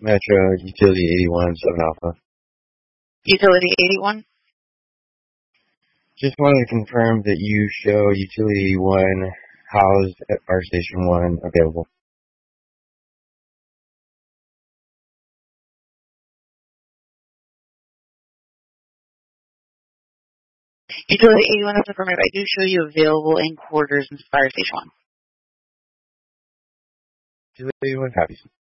Metro Utility 81 7 Alpha. Utility 81? Just wanted to confirm that you show Utility 81 housed at Fire Station 1 available. Utility 81 is affirmative. I do show you available in quarters in Fire Station 1. Utility 81 copies.